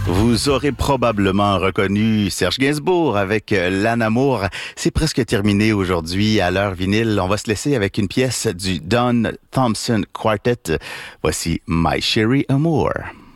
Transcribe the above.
Vous aurez probablement reconnu Serge Gainsbourg avec L'Anamour. C'est presque terminé aujourd'hui à l'heure vinyle. On va se laisser avec une pièce du Don Thompson Quartet. Voici My Chérie Amour.